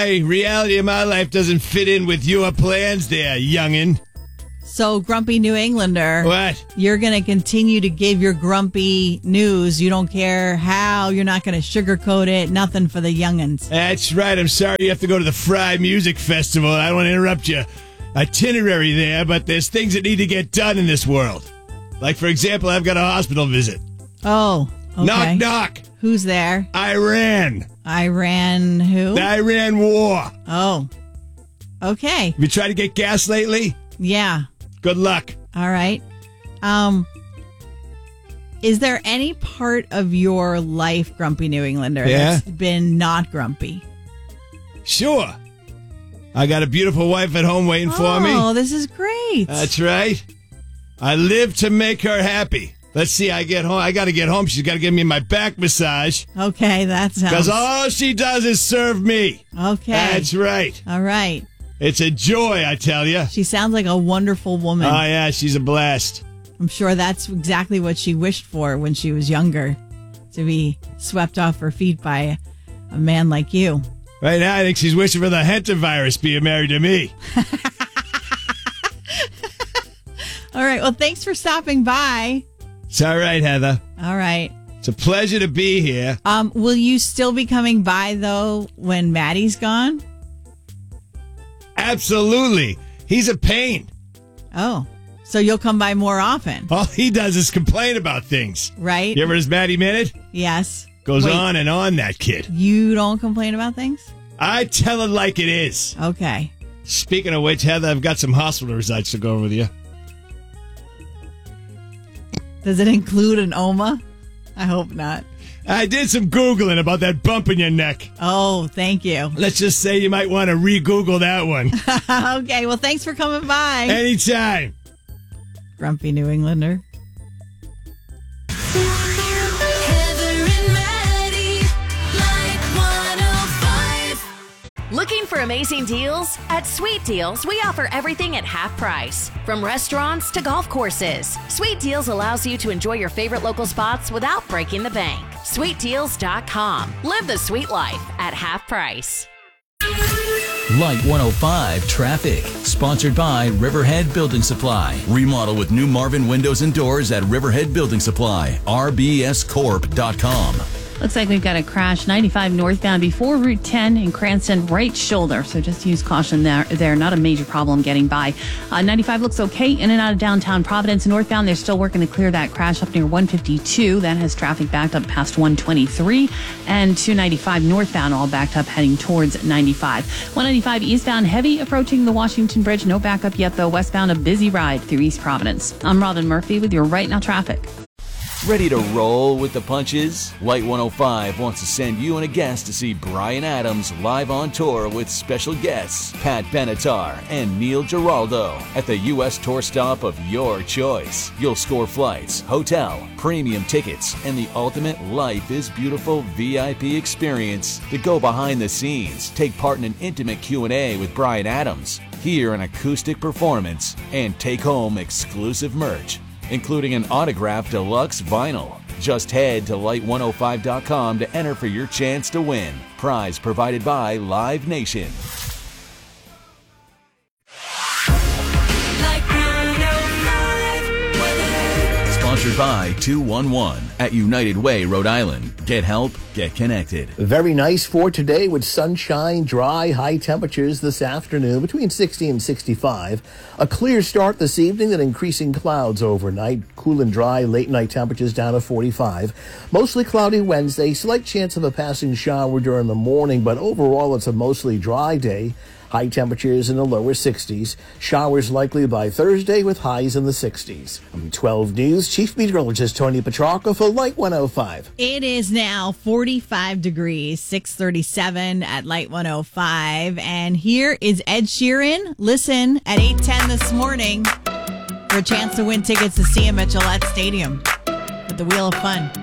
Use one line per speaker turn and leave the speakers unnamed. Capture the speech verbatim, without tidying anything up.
Hey, reality of my life doesn't fit in with your plans there, youngin'.
So, grumpy New Englander.
What?
You're going to continue to give your grumpy news. You don't care how. You're not going to sugarcoat it. Nothing for the youngins.
That's right. I'm sorry you have to go to the Fry Music Festival. I don't want to interrupt your itinerary there, but there's things that need to get done in this world. Like, for example, I've got a hospital visit.
Oh, okay.
Knock, knock.
Who's there?
Iran.
Iran who?
The Iran War.
Oh, okay.
Have you tried to get gas lately?
Yeah.
Good luck.
All right. Um, is there any part of your life, Grumpy New Englander,
Yeah?
that's been not grumpy?
Sure. I got a beautiful wife at home waiting for me.
Oh, this is great.
That's right. I live to make her happy. Let's see, I get home. I got to get home. She's got to give me my back massage.
Okay, that sounds...
Because all she does is serve me.
Okay.
That's right.
All right.
It's a joy, I tell you.
She sounds like a wonderful woman.
Oh, yeah, she's a blast.
I'm sure that's exactly what she wished for when she was younger, to be swept off her feet by a man like you.
Right now, I think she's wishing for the hantavirus being married to me.
All right. Well, thanks for stopping by.
It's all right, Heather.
All right.
It's a pleasure to be here.
Um, will you still be coming by, though, when Maddie's gone?
Absolutely. He's a pain.
Oh, so you'll come by more often.
All he does is complain about things.
Right?
You ever his Maddie Minute?
Yes.
Goes
Wait,
on and on, that kid.
You don't complain about things?
I tell it like it is.
Okay.
Speaking of which, Heather, I've got some hospital results to go over with you.
Does it include an O M A? I hope not.
I did some Googling about that bump in your neck.
Oh, thank you.
Let's just say you might want to re-Google that one.
Okay, well, thanks for coming by.
Anytime.
Grumpy New Englander.
Looking for amazing deals? At Sweet Deals, we offer everything at half price. From restaurants to golf courses, Sweet Deals allows you to enjoy your favorite local spots without breaking the bank. sweet deals dot com. Live the sweet life at half price.
Light one oh five Traffic, sponsored by Riverhead Building Supply. Remodel with new Marvin windows and doors at Riverhead Building Supply. r b s corp dot com.
Looks like we've got a crash ninety-five northbound before Route ten in Cranston, right shoulder. So just use caution there. There, not a major problem getting by. Uh, ninety-five looks okay in and out of downtown Providence. Northbound, they're still working to clear that crash up near one fifty-two. That has traffic backed up past one twenty-three. And two ninety-five northbound, all backed up heading towards ninety-five. one ninety-five eastbound, heavy approaching the Washington Bridge. No backup yet, though. Westbound, a busy ride through East Providence. I'm Robin Murphy with your Right Now traffic.
Ready to roll with the punches? Light one oh five wants to send you and a guest to see Bryan Adams live on tour with special guests Pat Benatar and Neil Giraldo at the U S tour stop of your choice. You'll score flights, hotel, premium tickets, and the ultimate Life is Beautiful V I P experience to go behind the scenes, take part in an intimate Q and A with Bryan Adams, hear an acoustic performance, and take home exclusive merch, including an autographed deluxe vinyl. Just head to light one oh five dot com to enter for your chance to win. Prize provided by Live Nation. Sponsored by two one one at United Way, Rhode Island. Get help, get connected.
Very nice for today with sunshine, dry, high temperatures this afternoon between sixty and sixty-five. A clear start this evening, then increasing clouds overnight. Cool and dry, late night temperatures down to forty-five. Mostly cloudy Wednesday, slight chance of a passing shower during the morning, but overall it's a mostly dry day. High temperatures in the lower sixties. Showers likely by Thursday with highs in the sixties. I'm twelve News Chief Meteorologist Tony Petrarca for Light one oh five.
It is now forty-five degrees, six thirty-seven at Light one oh five. And here is Ed Sheeran. Listen at eight ten this morning for a chance to win tickets to see him at Gillette Stadium with the Wheel of Fun.